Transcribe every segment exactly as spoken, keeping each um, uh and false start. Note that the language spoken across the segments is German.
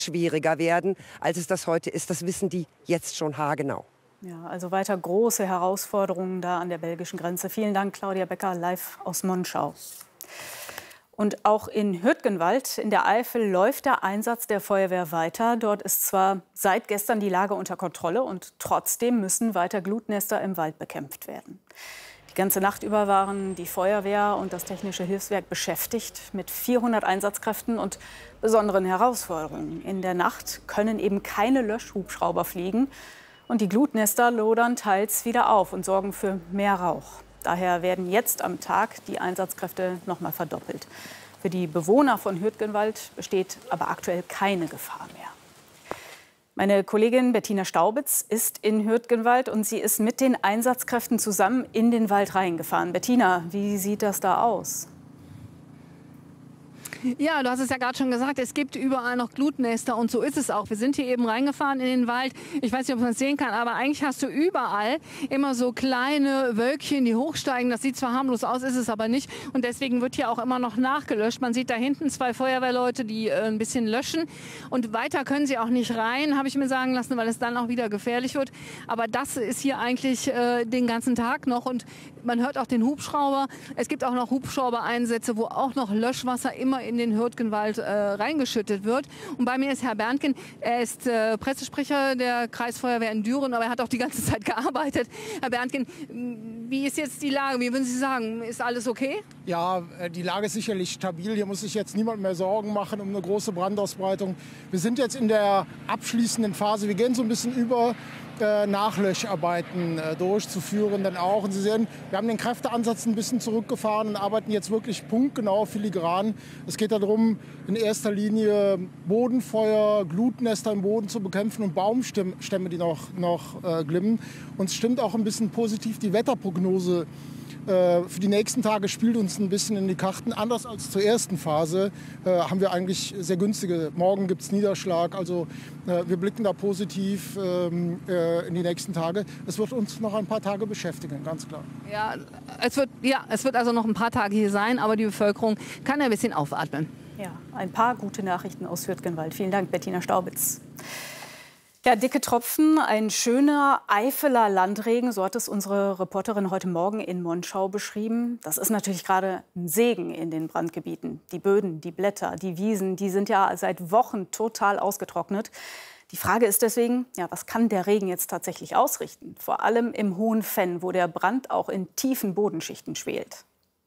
schwieriger werden, als es das heute ist. Das wissen die jetzt schon haargenau. Ja, also weiter große Herausforderungen da an der belgischen Grenze. Vielen Dank, Claudia Becker, live aus Monschau. Und auch in Hürtgenwald in der Eifel läuft der Einsatz der Feuerwehr weiter. Dort ist zwar seit gestern die Lage unter Kontrolle und trotzdem müssen weiter Glutnester im Wald bekämpft werden. Die ganze Nacht über waren die Feuerwehr und das Technische Hilfswerk beschäftigt mit vierhundert Einsatzkräften und besonderen Herausforderungen. In der Nacht können eben keine Löschhubschrauber fliegen und die Glutnester lodern teils wieder auf und sorgen für mehr Rauch. Daher werden jetzt am Tag die Einsatzkräfte noch mal verdoppelt. Für die Bewohner von Hürtgenwald besteht aber aktuell keine Gefahr mehr. Meine Kollegin Bettina Staubitz ist in Hürtgenwald und sie ist mit den Einsatzkräften zusammen in den Wald reingefahren. Bettina, wie sieht das da aus? Ja, du hast es ja gerade schon gesagt, es gibt überall noch Glutnester und so ist es auch. Wir sind hier eben reingefahren in den Wald. Ich weiß nicht, ob man es sehen kann, aber eigentlich hast du überall immer so kleine Wölkchen, die hochsteigen. Das sieht zwar harmlos aus, ist es aber nicht. Und deswegen wird hier auch immer noch nachgelöscht. Man sieht da hinten zwei Feuerwehrleute, die äh, ein bisschen löschen. Und weiter können sie auch nicht rein, habe ich mir sagen lassen, weil es dann auch wieder gefährlich wird. Aber das ist hier eigentlich äh, den ganzen Tag noch. Und man hört auch den Hubschrauber. Es gibt auch noch Hubschrauber-Einsätze, wo auch noch Löschwasser immer in den Hürtgenwald äh, reingeschüttet wird. Und bei mir ist Herr Berntgen. Er ist äh, Pressesprecher der Kreisfeuerwehr in Düren, aber er hat auch die ganze Zeit gearbeitet. Herr Berntgen, wie ist jetzt die Lage? Wie würden Sie sagen? Ist alles okay? Ja, die Lage ist sicherlich stabil. Hier muss sich jetzt niemand mehr Sorgen machen um eine große Brandausbreitung. Wir sind jetzt in der abschließenden Phase. Wir gehen so ein bisschen über, äh, Nachlöscharbeiten äh, durchzuführen dann auch. Und Sie sehen, wir haben den Kräfteansatz ein bisschen zurückgefahren und arbeiten jetzt wirklich punktgenau filigran. Es geht darum, in erster Linie Bodenfeuer, Glutnester im Boden zu bekämpfen und Baumstämme, die noch, noch äh, glimmen. Uns stimmt auch ein bisschen positiv die Wetterprognose äh, für die nächsten Tage, spielt uns ein bisschen in die Karten. Anders als zur ersten Phase äh, haben wir eigentlich sehr günstige. Morgen gibt es Niederschlag, also äh, wir blicken da positiv ähm, äh, in die nächsten Tage. Es wird uns noch ein paar Tage beschäftigen, ganz klar. Ja, es wird, ja, es wird also noch ein paar Tage hier sein, aber die Bevölkerung kann ein bisschen aufatmen. Ja, ein paar gute Nachrichten aus Hürtgenwald. Vielen Dank, Bettina Staubitz. Ja, dicke Tropfen, ein schöner Eifeler Landregen, so hat es unsere Reporterin heute Morgen in Monschau beschrieben. Das ist natürlich gerade ein Segen in den Brandgebieten. Die Böden, die Blätter, die Wiesen, die sind ja seit Wochen total ausgetrocknet. Die Frage ist deswegen, ja, was kann der Regen jetzt tatsächlich ausrichten? Vor allem im Hohen Venn, wo der Brand auch in tiefen Bodenschichten schwelt.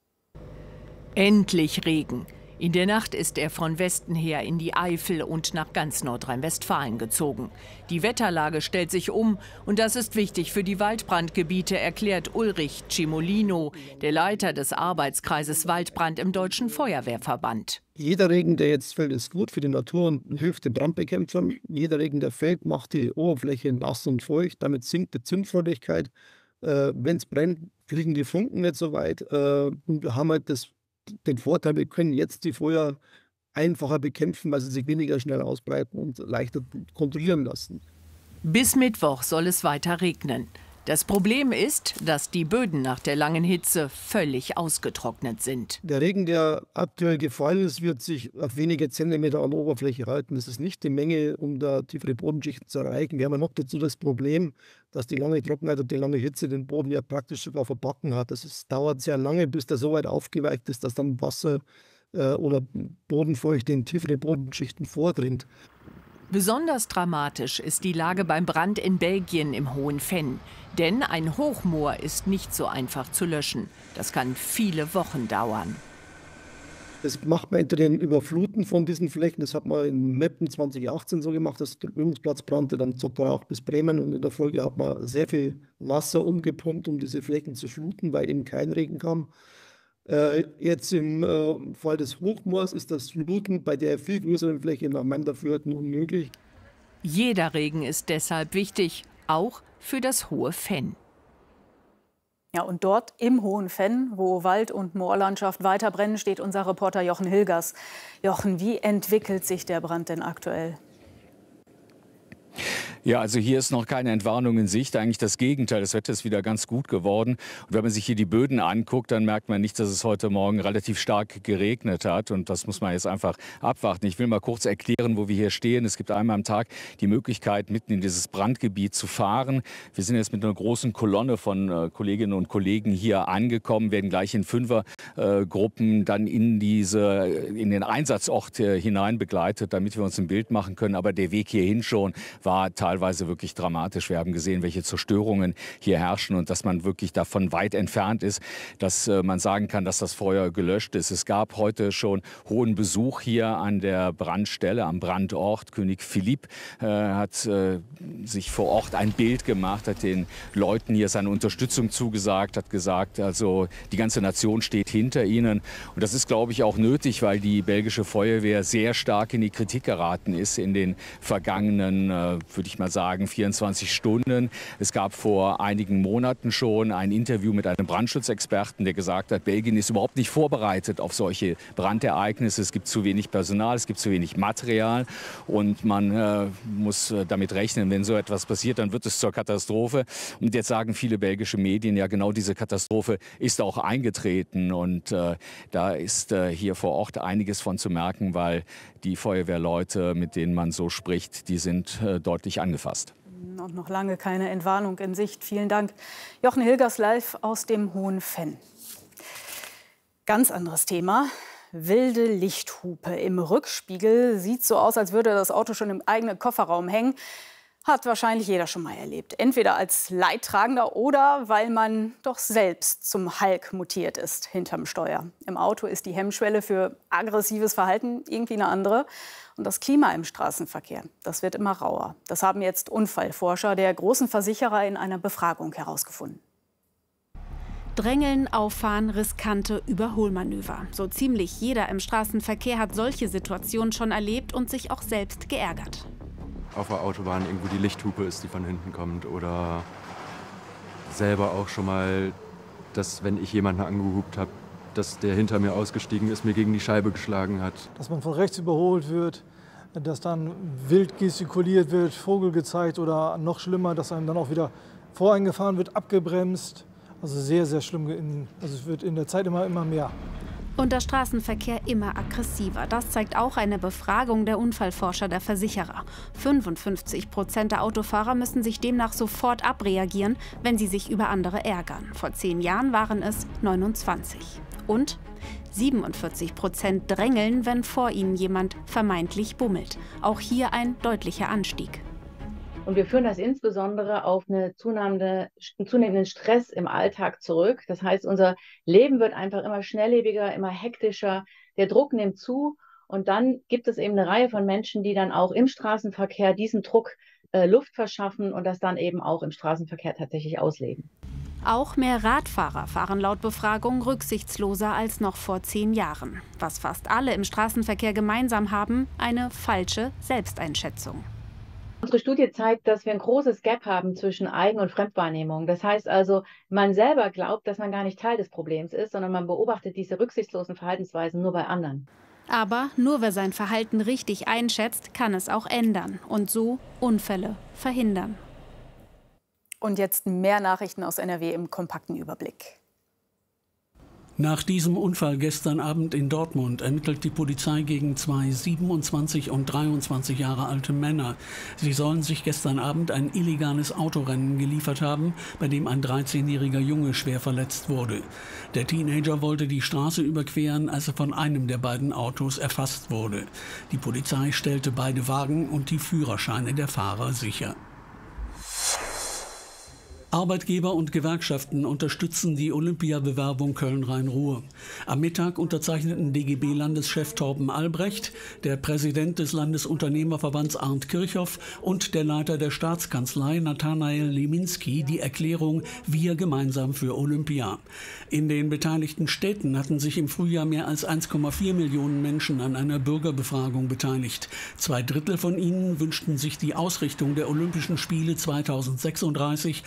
Endlich Regen. In der Nacht ist er von Westen her in die Eifel und nach ganz Nordrhein-Westfalen gezogen. Die Wetterlage stellt sich um und das ist wichtig für die Waldbrandgebiete, erklärt Ulrich Cimolino, der Leiter des Arbeitskreises Waldbrand im Deutschen Feuerwehrverband. Jeder Regen, der jetzt fällt, ist gut für die Natur und hilft den Brandbekämpfern. Jeder Regen, der fällt, macht die Oberfläche nass und feucht. Damit sinkt die Zündfreudigkeit. Äh, Wenn es brennt, kriegen die Funken nicht so weit. Äh, und wir haben halt das den Vorteil, wir können jetzt die Feuer einfacher bekämpfen, weil sie sich weniger schnell ausbreiten und leichter kontrollieren lassen. Bis Mittwoch soll es weiter regnen. Das Problem ist, dass die Böden nach der langen Hitze völlig ausgetrocknet sind. Der Regen, der aktuell gefallen ist, wird sich auf wenige Zentimeter an der Oberfläche halten. Das ist nicht die Menge, um da tiefere Bodenschichten zu erreichen. Wir haben ja noch dazu das Problem, dass die lange Trockenheit und die lange Hitze den Boden ja praktisch sogar verbacken hat. Das ist, dauert sehr lange, bis der so weit aufgeweicht ist, dass dann Wasser äh, oder Bodenfeuchte in tiefere Bodenschichten vordringt. Besonders dramatisch ist die Lage beim Brand in Belgien im Hohen Venn. Denn ein Hochmoor ist nicht so einfach zu löschen. Das kann viele Wochen dauern. Das macht man hinter den Überfluten von diesen Flächen. Das hat man in Meppen zwanzig achtzehn so gemacht, dass der Übungsplatz brannte, dann sogar auch bis Bremen. Und in der Folge hat man sehr viel Wasser umgepumpt, um diese Flächen zu fluten, weil eben kein Regen kam. Äh, jetzt im äh, Fall des Hochmoors ist das Fluten bei der viel größeren Fläche nach meinem Dafürhalten unmöglich. Jeder Regen ist deshalb wichtig, auch für das Hohe Venn. Ja, und dort im Hohen Venn, wo Wald- und Moorlandschaft weiter brennen, steht unser Reporter Jochen Hilgers. Jochen, wie entwickelt sich der Brand denn aktuell? Ja, also hier ist noch keine Entwarnung in Sicht. Eigentlich das Gegenteil. Das Wetter ist wieder ganz gut geworden. Und wenn man sich hier die Böden anguckt, dann merkt man nicht, dass es heute Morgen relativ stark geregnet hat. Und das muss man jetzt einfach abwarten. Ich will mal kurz erklären, wo wir hier stehen. Es gibt einmal am Tag die Möglichkeit, mitten in dieses Brandgebiet zu fahren. Wir sind jetzt mit einer großen Kolonne von äh, Kolleginnen und Kollegen hier angekommen, werden gleich in Fünfergruppen äh, dann in, diese, in den Einsatzort äh, hinein begleitet, damit wir uns ein Bild machen können. Aber der Weg hierhin schon war teilweise Teilweise wirklich dramatisch. Wir haben gesehen, welche Zerstörungen hier herrschen und dass man wirklich davon weit entfernt ist, dass äh, man sagen kann, dass das Feuer gelöscht ist. Es gab heute schon hohen Besuch hier an der Brandstelle, am Brandort. König Philipp äh, hat äh, sich vor Ort ein Bild gemacht, hat den Leuten hier seine Unterstützung zugesagt, hat gesagt, also die ganze Nation steht hinter ihnen. Und das ist, glaube ich, auch nötig, weil die belgische Feuerwehr sehr stark in die Kritik geraten ist in den vergangenen, äh, würde ich mal sagen, vierundzwanzig Stunden. Es gab vor einigen Monaten schon ein Interview mit einem Brandschutzexperten, der gesagt hat, Belgien ist überhaupt nicht vorbereitet auf solche Brandereignisse. Es gibt zu wenig Personal, es gibt zu wenig Material und man äh, muss äh, damit rechnen, wenn so etwas passiert, dann wird es zur Katastrophe. Und jetzt sagen viele belgische Medien, ja, genau diese Katastrophe ist auch eingetreten und äh, da ist äh, hier vor Ort einiges von zu merken, weil die Feuerwehrleute, mit denen man so spricht, die sind äh, deutlich angefasst. Und noch lange keine Entwarnung in Sicht. Vielen Dank. Jochen Hilgers live aus dem Hohen Venn. Ganz anderes Thema. Wilde Lichthupe im Rückspiegel. Sieht so aus, als würde das Auto schon im eigenen Kofferraum hängen. Hat wahrscheinlich jeder schon mal erlebt. Entweder als Leidtragender oder weil man doch selbst zum Hulk mutiert ist hinterm Steuer. Im Auto ist die Hemmschwelle für aggressives Verhalten irgendwie eine andere. Und das Klima im Straßenverkehr, das wird immer rauer. Das haben jetzt Unfallforscher der großen Versicherer in einer Befragung herausgefunden. Drängeln, Auffahren, riskante Überholmanöver. So ziemlich jeder im Straßenverkehr hat solche Situationen schon erlebt und sich auch selbst geärgert. Auf der Autobahn irgendwo die Lichthupe ist, die von hinten kommt. Oder selber auch schon mal, dass wenn ich jemanden angehupt habe, dass der hinter mir ausgestiegen ist, mir gegen die Scheibe geschlagen hat. Dass man von rechts überholt wird, dass dann wild gestikuliert wird, Vogel gezeigt oder noch schlimmer, dass einem dann auch wieder voreingefahren wird, abgebremst. Also sehr, sehr schlimm. Also es wird in der Zeit immer, immer mehr. Und der Straßenverkehr immer aggressiver. Das zeigt auch eine Befragung der Unfallforscher der Versicherer. fünfundfünfzig Prozent der Autofahrer müssen sich demnach sofort abreagieren, wenn sie sich über andere ärgern. Vor zehn Jahren waren es neunundzwanzig. Und siebenundvierzig Prozent drängeln, wenn vor ihnen jemand vermeintlich bummelt. Auch hier ein deutlicher Anstieg. Und wir führen das insbesondere auf eine zunehmende, einen zunehmenden Stress im Alltag zurück. Das heißt, unser Leben wird einfach immer schnelllebiger, immer hektischer. Der Druck nimmt zu. Und dann gibt es eben eine Reihe von Menschen, die dann auch im Straßenverkehr diesem Druck äh, Luft verschaffen und das dann eben auch im Straßenverkehr tatsächlich ausleben. Auch mehr Radfahrer fahren laut Befragung rücksichtsloser als noch vor zehn Jahren. Was fast alle im Straßenverkehr gemeinsam haben, eine falsche Selbsteinschätzung. Unsere Studie zeigt, dass wir ein großes Gap haben zwischen Eigen- und Fremdwahrnehmung. Das heißt also, man selber glaubt, dass man gar nicht Teil des Problems ist, sondern man beobachtet diese rücksichtslosen Verhaltensweisen nur bei anderen. Aber nur wer sein Verhalten richtig einschätzt, kann es auch ändern und so Unfälle verhindern. Und jetzt mehr Nachrichten aus N R W im kompakten Überblick. Nach diesem Unfall gestern Abend in Dortmund ermittelt die Polizei gegen zwei siebenundzwanzig und dreiundzwanzig Jahre alte Männer. Sie sollen sich gestern Abend ein illegales Autorennen geliefert haben, bei dem ein dreizehnjähriger Junge schwer verletzt wurde. Der Teenager wollte die Straße überqueren, als er von einem der beiden Autos erfasst wurde. Die Polizei stellte beide Wagen und die Führerscheine der Fahrer sicher. Arbeitgeber und Gewerkschaften unterstützen die Olympiabewerbung Köln-Rhein-Ruhr. Am Mittag unterzeichneten D G B-Landeschef Torben Albrecht, der Präsident des Landesunternehmerverbands Arndt Kirchhoff und der Leiter der Staatskanzlei Nathanael Leminski die Erklärung Wir gemeinsam für Olympia. In den beteiligten Städten hatten sich im Frühjahr mehr als eins Komma vier Millionen Menschen an einer Bürgerbefragung beteiligt. Zwei Drittel von ihnen wünschten sich die Ausrichtung der Olympischen Spiele zweitausendsechsunddreißig,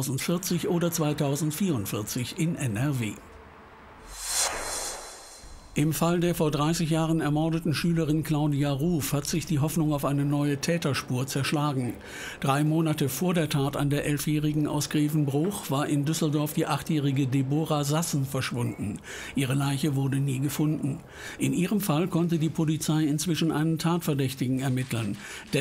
zweitausendvierzig oder zweitausendvierundvierzig in N R W. Im Fall der vor dreißig Jahren ermordeten Schülerin Claudia Ruf hat sich die Hoffnung auf eine neue Täterspur zerschlagen. Drei Monate vor der Tat an der Elfjährigen aus Grevenbruch war in Düsseldorf die achtjährige Deborah Sassen verschwunden. Ihre Leiche wurde nie gefunden. In ihrem Fall konnte die Polizei inzwischen einen Tatverdächtigen ermitteln. Der